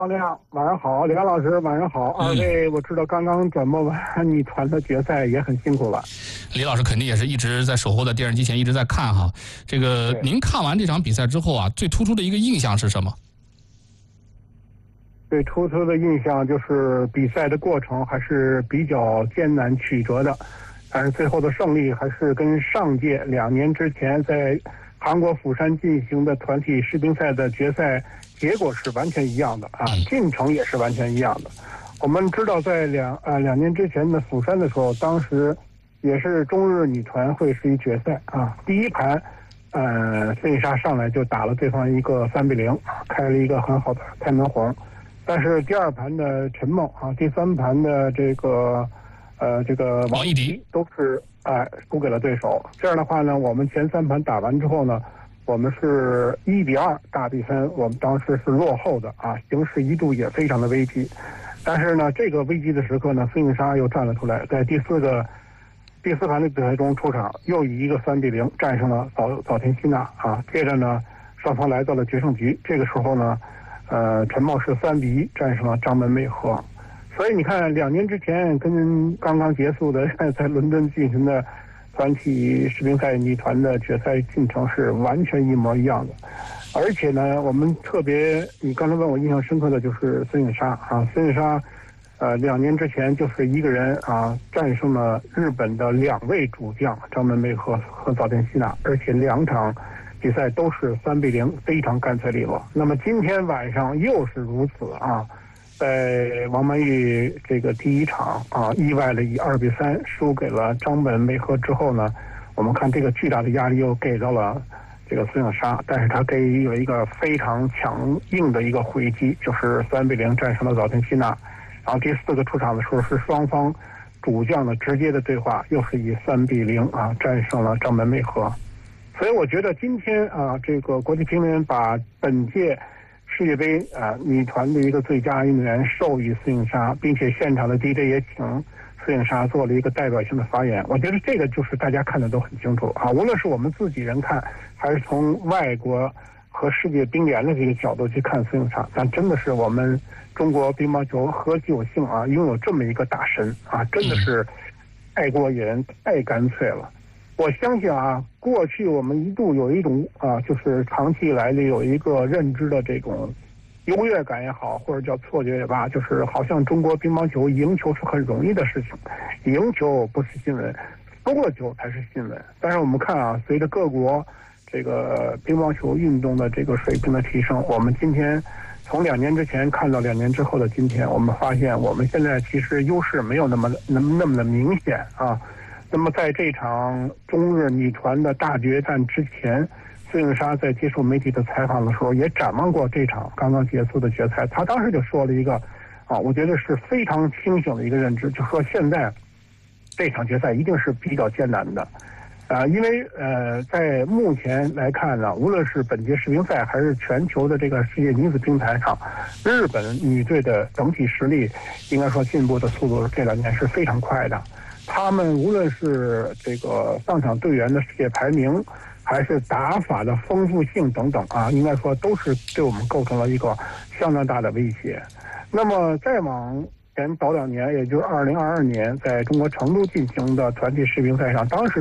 王亮，晚上好，梁老师，晚上好。二位，我知道刚刚转播完你团的决赛，也很辛苦了。 李老师肯定也是一直在守候在电视机前，一直在看哈。这个您看完这场比赛之后啊，最突出的一个印象是什么？ 最突出的印象就是比赛的过程还是比较艰难曲折的，但是最后的胜利还是跟上届2年之前在韩国釜山进行的团体世乒赛的决赛结果是完全一样的啊，进程也是完全一样的。我们知道在两年之前的釜山的时候，当时也是中日女团会是一决赛啊，第一盘孙颖莎上来就打了对方一个3-0，开了一个很好的开门红。但是第二盘的陈梦啊，第三盘的这个王艺迪都是输给了对手。这样的话呢，我们前3盘打完之后呢，我们是1-2大比分，我们当时是落后的啊，形势一度也非常的危机。但是呢，这个危机的时刻呢，孙颖莎又站了出来，在第四盘的比赛中出场，又以一个3-0战胜了早田希娜啊。接着呢，双方来到了决胜局，这个时候呢，陈梦是3-1战胜了张本美和。所以你看，2年之前跟刚刚结束的在伦敦进行的团体世乒赛女团的决赛进程是完全一模一样的。而且呢，我们特别，你刚才问我印象深刻的就是孙颖莎啊，孙颖莎，2年之前就是一个人啊战胜了日本的2位主将张本美和和早田希娜，而且2场比赛都是3-0，非常干脆利落。那么今天晚上又是如此啊，在王曼玉这个第一场啊，意外的以2-3输给了张本美和之后呢，我们看这个巨大的压力又给到了这个孙颖莎，但是他给予了一个非常强硬的一个回击，就是3-0战胜了早田希娜。然后第4个出场的时候是双方主将的直接的对话，又是以3-0啊战胜了张本美和。所以我觉得今天啊，这个国际乒联把本届世界杯女团的一个最佳运动员授予孙颖莎，并且现场的 DJ 也请孙颖莎做了一个代表性的发言。我觉得这个就是大家看的都很清楚啊，无论是我们自己人看，还是从外国和世界乒联的这个角度去看孙颖莎，但真的是我们中国乒乓球何其有幸啊，拥有这么一个大神啊，真的是太过瘾，太干脆了。我相信啊，过去我们一度有一种就是长期以来的有一个认知的这种优越感也好，或者叫错觉也罢，就是好像中国乒乓球赢球是很容易的事情，赢球不是新闻，输了球才是新闻。但是我们看啊，随着各国这个乒乓球运动的这个水平的提升，我们今天从2年之前看到2年之后的今天，我们发现我们现在其实优势没有那么的明显啊。那么在这场中日女团的大决战之前，孙颖莎在接受媒体的采访的时候也展望过这场刚刚结束的决赛，她当时就说了一个我觉得是非常清醒的一个认知，就说现在这场决赛一定是比较艰难的因为在目前来看呢，无论是本届世乒赛还是全球的这个世界女子乒坛上，日本女队的整体实力应该说进步的速度这2年是非常快的。他们无论是这个上场队员的世界排名，还是打法的丰富性等等啊，应该说都是对我们构成了一个相当大的威胁。那么再往前早2年，也就是2022年在中国成都进行的团体世乒赛上，当时